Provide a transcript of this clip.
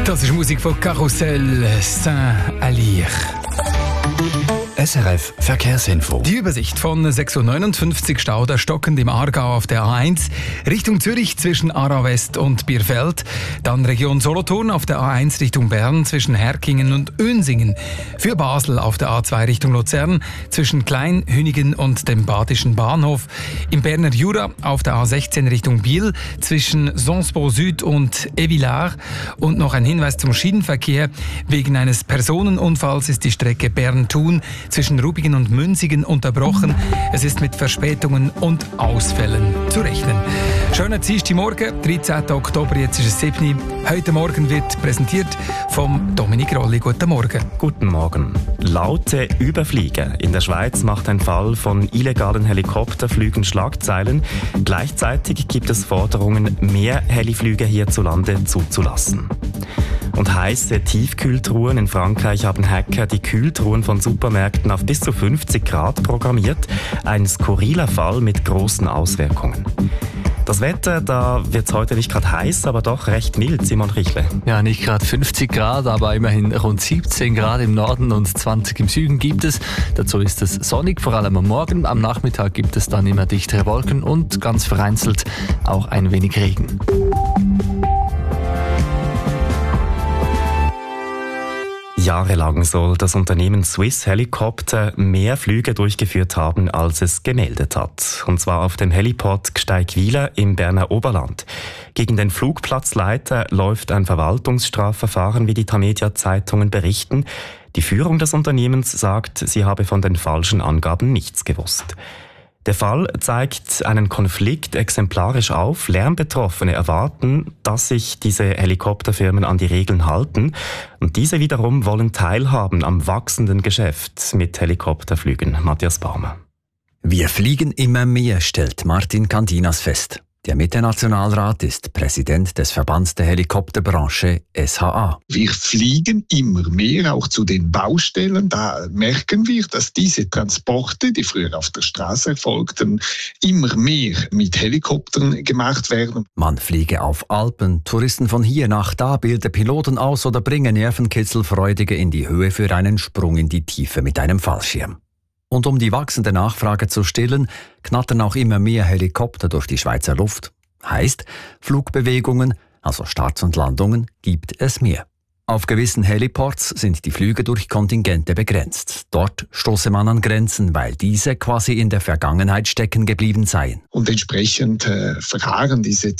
Das ist Musik von Karussell Saint-Alyre. SRF Verkehrsinfo. Die Übersicht von 6.59 Uhr Stau stockend im Aargau auf der A1 Richtung Zürich zwischen Aarau West und Bierfeld. Dann Region Solothurn auf der A1 Richtung Bern zwischen Herkingen und Önsingen. Für Basel auf der A2 Richtung Luzern zwischen Kleinhünigen und dem Badischen Bahnhof. Im Berner Jura auf der A16 Richtung Biel zwischen Sonsbo Süd und Evillard. Und noch ein Hinweis zum Schienenverkehr. Wegen eines Personenunfalls ist die Strecke Bern-Thun zwischen Rubigen und Münzigen unterbrochen. Es ist mit Verspätungen und Ausfällen zu rechnen. Schöner Dienstagmorgen, 13. Oktober, jetzt ist es 7 Uhr. Heute Morgen wird präsentiert vom Dominik Rolli. Guten Morgen. Guten Morgen. Laute Überfliegen. In der Schweiz macht ein Fall von illegalen Helikopterflügen Schlagzeilen. Gleichzeitig gibt es Forderungen, mehr Heliflüge hierzulande zuzulassen. Und heiße Tiefkühltruhen. In Frankreich haben Hacker die Kühltruhen von Supermärkten auf bis zu 50 Grad programmiert. Ein skurriler Fall mit großen Auswirkungen. Das Wetter, da wird es heute nicht gerade heiß, aber doch recht mild, Simon Richle. Ja, nicht gerade 50 Grad, aber immerhin rund 17 Grad im Norden und 20 im Süden gibt es. Dazu ist es sonnig, vor allem am Morgen. Am Nachmittag gibt es dann immer dichtere Wolken und ganz vereinzelt auch ein wenig Regen. Jahrelang soll das Unternehmen Swiss Helicopter mehr Flüge durchgeführt haben, als es gemeldet hat. Und zwar auf dem Heliport Gsteigwiler im Berner Oberland. Gegen den Flugplatzleiter läuft ein Verwaltungsstrafverfahren, wie die Tamedia-Zeitungen berichten. Die Führung des Unternehmens sagt, sie habe von den falschen Angaben nichts gewusst. Der Fall zeigt einen Konflikt exemplarisch auf. Lärmbetroffene erwarten, dass sich diese Helikopterfirmen an die Regeln halten. Und diese wiederum wollen teilhaben am wachsenden Geschäft mit Helikopterflügen. Matthias Baumer. Wir fliegen immer mehr, stellt Martin Candinas fest. Der Mitte-Nationalrat ist Präsident des Verbands der Helikopterbranche SHA. Wir fliegen immer mehr, auch zu den Baustellen. Da merken wir, dass diese Transporte, die früher auf der Straße erfolgten, immer mehr mit Helikoptern gemacht werden. Man fliege auf Alpen, Touristen von hier nach da, bilde Piloten aus oder bringe Nervenkitzelfreudige in die Höhe für einen Sprung in die Tiefe mit einem Fallschirm. Und um die wachsende Nachfrage zu stillen, knattern auch immer mehr Helikopter durch die Schweizer Luft. Heißt, Flugbewegungen, also Starts und Landungen, gibt es mehr. Auf gewissen Heliports sind die Flüge durch Kontingente begrenzt. Dort stoße man an Grenzen, weil diese quasi in der Vergangenheit stecken geblieben seien. Und entsprechend verharren diese